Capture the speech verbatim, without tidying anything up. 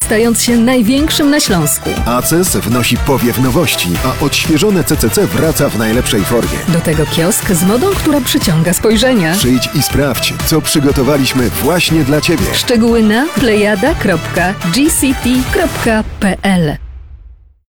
stając się największym na Śląsku. Aces wnosi powiew nowości, a odświeżone C C C wraca w najlepszej formie. Do tego kiosk z modą, która przyciąga spojrzenia. Przyjdź i sprawdź, co przygotowaliśmy właśnie dla Ciebie. Szczegóły na plejada kropka g c t kropka p l.